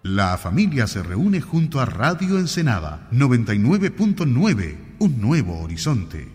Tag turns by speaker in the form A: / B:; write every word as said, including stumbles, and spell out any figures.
A: La familia se reúne junto a Radio Ensenada noventa y nueve punto nueve, un nuevo horizonte.